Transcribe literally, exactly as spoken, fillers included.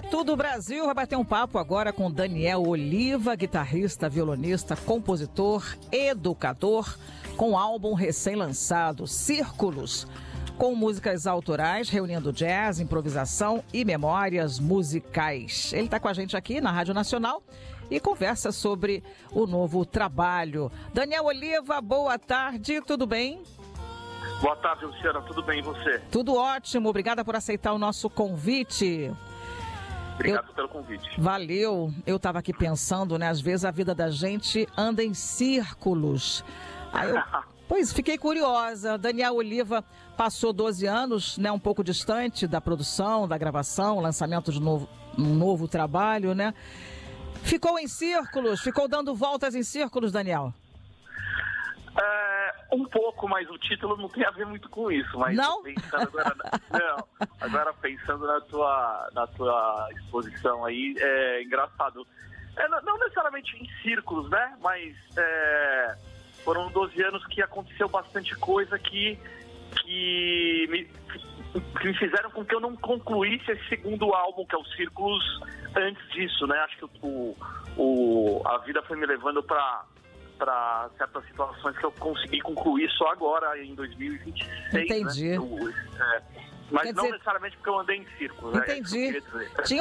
Tudo Brasil vai bater um papo agora com Daniel Oliva, guitarrista, violonista, compositor, educador, com álbum recém-lançado, Círculos, com músicas autorais, reunindo jazz, improvisação e memórias musicais. Ele está com a gente aqui na Rádio Nacional e conversa sobre o novo trabalho. Daniel Oliva, boa tarde, tudo bem? Boa tarde, Luciana, tudo bem e você? Tudo ótimo, obrigada por aceitar o nosso convite. Obrigado eu... pelo convite. Valeu, eu estava aqui pensando, né, às vezes a vida da gente anda em círculos. Aí eu... Pois, fiquei curiosa. Daniel Oliva passou doze anos, né, um pouco distante da produção, da gravação, lançamento de novo, um novo trabalho, né? Ficou em círculos, ficou dando voltas em círculos, Daniel? É, um pouco, mas o título não tem a ver muito com isso. Mas não? Pensando agora, não, agora pensando na tua, na tua exposição aí, é engraçado. É, não, não necessariamente em círculos, né? Mas é, foram doze anos que aconteceu bastante coisa que, que, me, que me fizeram com que eu não concluísse esse segundo álbum, que é o Círculos, antes disso, né? Acho que o, o, a vida foi me levando para para certas situações que eu consegui concluir só agora, em dois mil e vinte e seis. Entendi. Né? Eu, é, mas Quer não dizer... necessariamente porque eu andei em círculos. Entendi. Né? Tinha